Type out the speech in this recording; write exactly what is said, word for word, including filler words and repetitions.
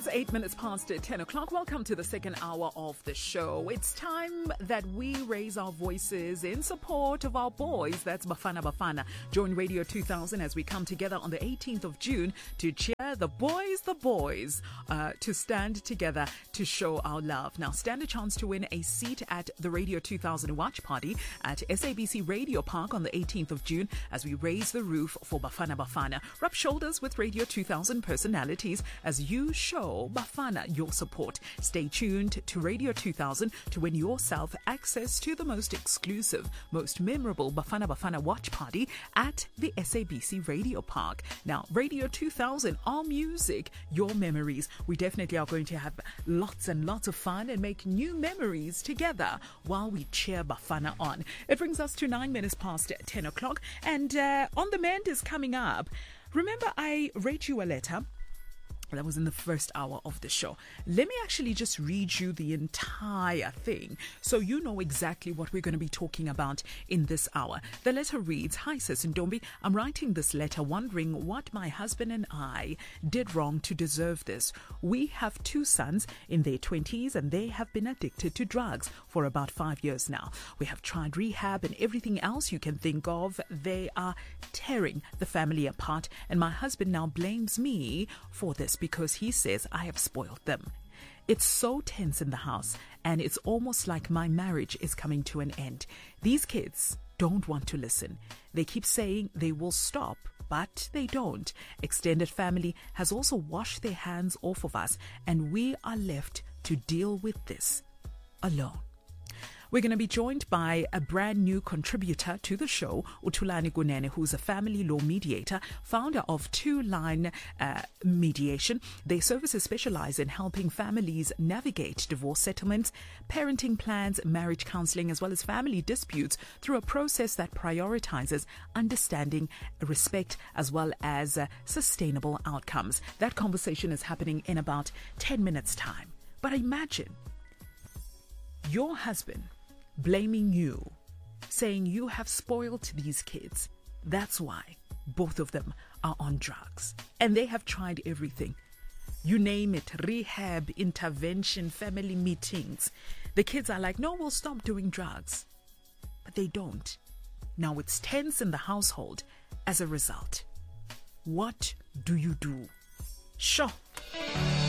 It's eight minutes past ten o'clock. Welcome to the second hour of the show. It's time that we raise our voices in support of our boys. That's Bafana Bafana. Join Radio two thousand as we come together on the eighteenth of June to cheer the boys, the boys, uh, to stand together to show our love. Now, stand a chance to win a seat at the Radio two thousand watch party at S A B C Radio Park on the eighteenth of June as we raise the roof for Bafana Bafana. Rub shoulders with Radio two thousand personalities as you show Bafana your support. Stay tuned to Radio two thousand to win yourself access to the most exclusive, most memorable Bafana Bafana watch party at the S A B C Radio Park. Now, Radio two thousand, our music, your memories. We definitely are going to have lots and lots of fun and make new memories together while we cheer Bafana on. It brings us to nine minutes past ten o'clock, and uh, On the Mend is coming up. Remember, I wrote you a letter. That was in the first hour of the show. Let me actually just read you the entire thing so you know exactly what we're going to be talking about in this hour. The letter reads, "Hi Sis Ntombi, I'm writing this letter wondering what my husband and I did wrong to deserve this. We have two sons in their twenties and they have been addicted to drugs for about five years now. We have tried rehab and everything else you can think of. They are tearing the family apart and my husband now blames me for this because he says I have spoiled them. It's so tense in the house and it's almost like my marriage is coming to an end. These kids don't want to listen. They keep saying they will stop, but they don't. Extended family has also washed their hands off of us and we are left to deal with this alone." We're going to be joined by a brand new contributor to the show, uThulani Kunene, who's a family law mediator, founder of Two Line uh, Mediation. Their services specialize in helping families navigate divorce settlements, parenting plans, marriage counseling, as well as family disputes through a process that prioritizes understanding, respect, as well as uh, sustainable outcomes. That conversation is happening in about ten minutes' time. But imagine your husband blaming you, saying you have spoiled these kids. That's why both of them are on drugs. And they have tried everything. You name it, rehab, intervention, family meetings. The kids are like, no, we'll stop doing drugs. But they don't. Now it's tense in the household as a result. What do you do? Sure.